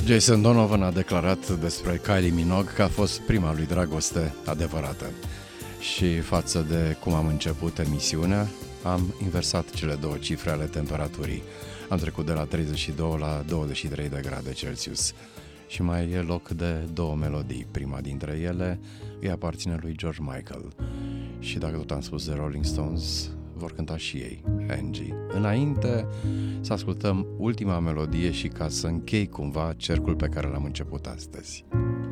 Jason Donovan a declarat despre Kylie Minogue că a fost prima lui dragoste adevărată. Și față de cum am început emisiunea, am inversat cele două cifre ale temperaturii. Am trecut de la 32 la 23 de grade Celsius. Și mai e loc de două melodii. Prima dintre ele îi aparține lui George Michael. Și dacă tot am spus de Rolling Stones, vor cânta și ei, Angie. Înainte să ascultăm ultima melodie și ca să închei cumva cercul pe care l-am început astăzi.